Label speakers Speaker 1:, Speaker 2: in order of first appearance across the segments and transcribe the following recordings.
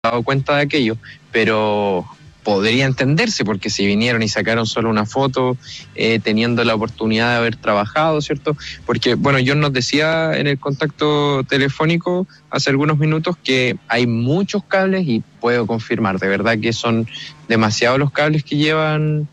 Speaker 1: dado cuenta de aquello, pero podría entenderse, porque si vinieron y sacaron solo una foto, teniendo la oportunidad de haber trabajado, ¿cierto? Porque, bueno, John nos decía en el contacto telefónico hace algunos minutos que hay muchos cables, y puedo confirmar, de verdad que son demasiados los cables que llevan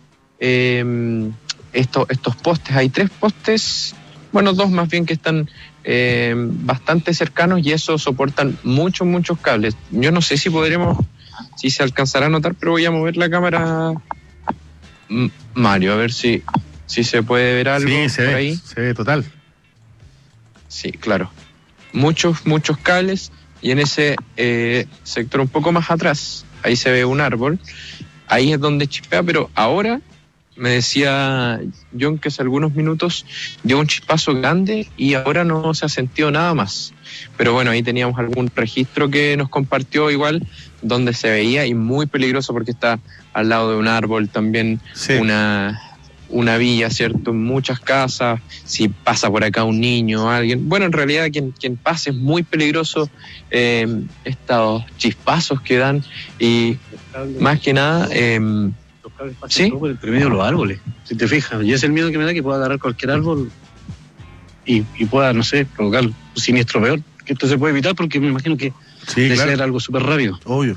Speaker 1: estos postes. Hay 3 postes, bueno, 2 más bien, que están bastante cercanos, y eso soportan muchos cables. Yo no sé si se alcanzará a notar, pero voy a mover la cámara, Mario, a ver si se puede ver algo.
Speaker 2: Sí, se
Speaker 1: por
Speaker 2: ve,
Speaker 1: ahí.
Speaker 2: Se ve total.
Speaker 1: Sí, claro. Muchos cables, y en ese sector un poco más atrás, ahí se ve un árbol. Ahí es donde chispea, pero ahora me decía John que hace algunos minutos dio un chispazo grande y ahora no se ha sentido nada más. Pero bueno, ahí teníamos algún registro que nos compartió igual, donde se veía, y muy peligroso porque está al lado de un árbol también. Sí. Una villa, ¿cierto? Muchas casas, si pasa por acá un niño o alguien. Bueno, en realidad quien pase es muy peligroso, estos chispazos que dan, y más que nada...
Speaker 3: ¿sí? Por el medio de los árboles, si te fijas, y es el miedo que me da, que pueda agarrar cualquier árbol y pueda, no sé, provocar un siniestro peor, que esto se puede evitar, porque me imagino que debe ser algo súper rápido.
Speaker 2: Obvio.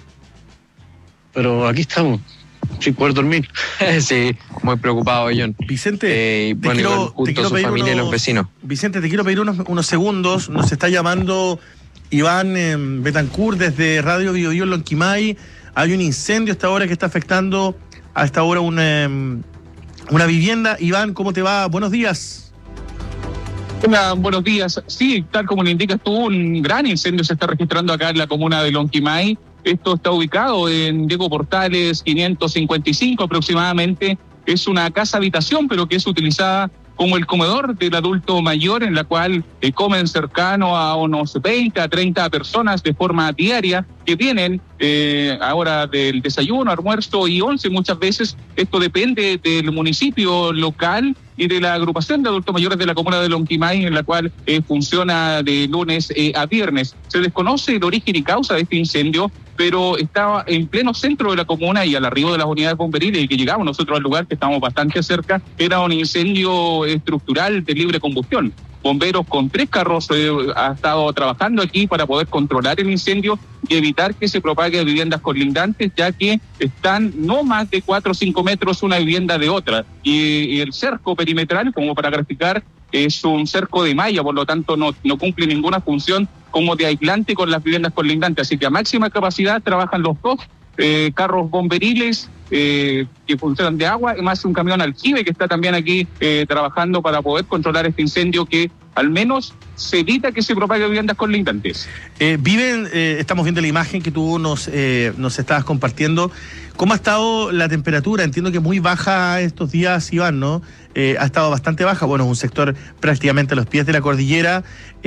Speaker 3: Pero aquí estamos, sin poder dormir.
Speaker 1: Sí, muy preocupado, John.
Speaker 2: Vicente,
Speaker 1: junto a su familia y los vecinos.
Speaker 2: Vicente, te quiero pedir unos segundos. Nos está llamando Iván Betancourt desde Radio Bio Bio en Lonquimay. Hay un incendio a esta hora que está afectando a esta hora una vivienda. Iván, ¿cómo te va? Buenos días.
Speaker 4: Hola, buenos días. Sí, tal como le indicas tú, un gran incendio se está registrando acá en la comuna de Lonquimay. Esto está ubicado en Diego Portales 555 aproximadamente. Es una casa habitación, pero que es utilizada como el comedor del adulto mayor, en la cual comen cercano a unos 20 a 30 personas de forma diaria, que vienen ahora del desayuno, almuerzo y 11 muchas veces. Esto depende del municipio local y de la agrupación de adultos mayores de la comuna de Lonquimay, en la cual funciona de lunes a viernes. Se desconoce el origen y causa de este incendio, pero estaba en pleno centro de la comuna, y al arribo de las unidades bomberiles, y que llegamos nosotros al lugar, que estamos bastante cerca, era un incendio estructural de libre combustión. Bomberos con 3 carros ha estado trabajando aquí para poder controlar el incendio y evitar que se propague a viviendas colindantes, ya que están no más de 4 o 5 metros una vivienda de otra. Y el cerco perimetral, como para graficar, es un cerco de malla, por lo tanto no cumple ninguna función como de aislante con las viviendas colindantes. Así que a máxima capacidad trabajan los 2 carros bomberiles que funcionan de agua, y más un camión aljibe que está también aquí trabajando para poder controlar este incendio, que al menos se evita que se propague a viviendas colindantes.
Speaker 2: Estamos viendo la imagen que tú nos estabas compartiendo. ¿Cómo ha estado la temperatura? Entiendo que muy baja estos días, Iván, ¿no? Ha estado bastante baja. Bueno, es un sector prácticamente a los pies de la cordillera.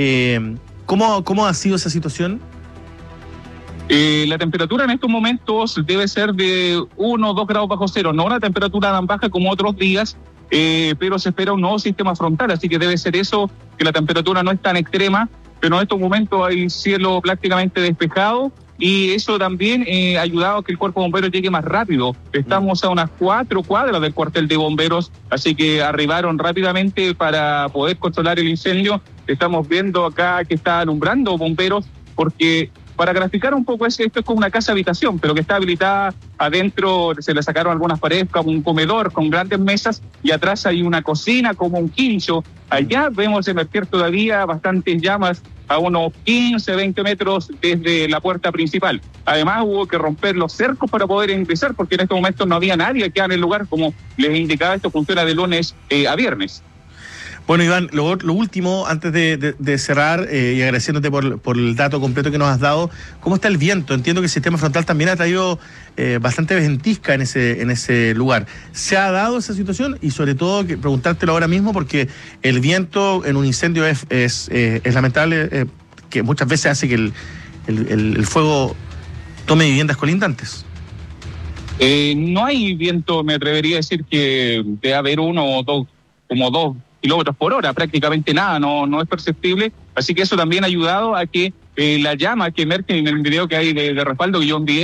Speaker 2: ¿Cómo ha sido esa situación?
Speaker 4: La temperatura en estos momentos debe ser de 1 o 2 grados bajo cero, no una temperatura tan baja como otros días, pero se espera un nuevo sistema frontal, así que debe ser eso, que la temperatura no es tan extrema, pero en estos momentos hay cielo prácticamente despejado, y eso también ha ayudado a que el cuerpo de bomberos llegue más rápido. Estamos a unas 4 cuadras del cuartel de bomberos, así que arribaron rápidamente para poder controlar el incendio. Estamos viendo acá que está alumbrando bomberos, porque para graficar un poco, esto es como una casa habitación, pero que está habilitada. Adentro se le sacaron algunas paredes como un comedor con grandes mesas, y atrás hay una cocina como un quincho. Allá vemos emerger todavía bastantes llamas a unos 15, 20 metros desde la puerta principal. Además hubo que romper los cercos para poder ingresar, porque en estos momentos no había nadie acá en el lugar. Como les indicaba, esto funciona de lunes a viernes.
Speaker 2: Bueno, Iván, lo último, antes de cerrar, y agradeciéndote por el dato completo que nos has dado, ¿cómo está el viento? Entiendo que el sistema frontal también ha traído bastante ventisca en ese lugar. ¿Se ha dado esa situación? Y sobre todo, preguntártelo ahora mismo, porque el viento en un incendio es lamentable, que muchas veces hace que el fuego tome viviendas colindantes.
Speaker 4: No hay viento, me atrevería a decir que debe haber 1 o 2, como 2 kilómetros por hora, prácticamente nada, no es perceptible, así que eso también ha ayudado a que la llama que emerge en el video que hay de respaldo que yo envié